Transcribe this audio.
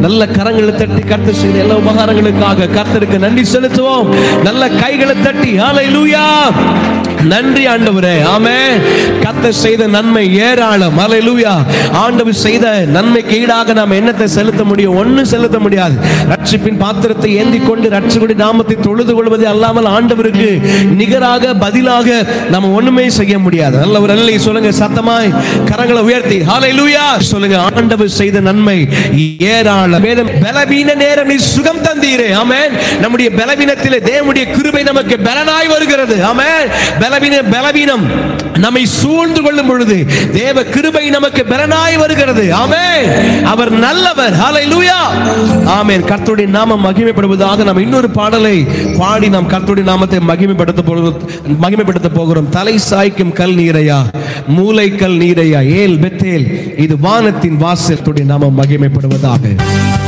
நல்ல கரங்களை தட்டி கர்த்தர் செய்த எல்லா உபகாரங்களுக்காக கர்த்தருக்கு நன்றி செலுத்துவோம். நல்ல கைகளை தட்டி ஹல்லேலூயா, நன்றி ஆண்டவரே. ஆமென். கர்த்தர் செய்த நன்மை ஏராளம். ஹல்லேலூயா. ஆண்டவர் செய்த நன்மைக்கு ஈடாக நாம் என்னத்தை செலுத்த முடியும்? ஒன்னும் செலுத்த முடியாது. ரட்சிப்பின் பாத்திரத்தை ஏந்தி கொண்டு ரட்சகருடைய நாமத்தை தொழுது கொள்வதே அல்லாமல் ஆண்டவருக்கு நிகராக பதிலாக நம்ம ஒண்ணுமே செய்ய முடியாது. நல்ல ஒரு அல்லேலூயா சொல்லுங்க சத்தமாய், கரங்களை உயர்த்தி ஹல்லேலூயா சொல்லுங்க. ஆண்டவர் செய்த நன்மை ஏராளம். வேதம் பலவீன நேரம் நீ சுகம் தந்தீரே. ஆமென். நம்முடைய பலவீனத்திலே தேவனுடைய கிருபை நமக்கு பலனாய் வருகிறது. ஆமென். பலவீனம் நம்மை சூழ்ந்து கொள்ளும் பொழுது தேவ கிருபை நமக்கு பலனாய் வருகிறது. ஆமென். அவர் நல்லவர். ஹல்லேலூயா. ஆமென். கர்த்தருடைய நாமம் மகிமைப்படுவதாக நாம் இன்னொரு பாடலை பாடி நாம் கர்த்தருடைய நாமத்தை மகிமைப்படுத்த போகிறோம். தலை சாய்க்கும் கல் நீரையா, மூலை கல் நீரையா, ஏல் பெத்தேல், இது வானத்தின் வாசல். கர்த்தருடைய நாமம் மகிமைப்படுவதாக.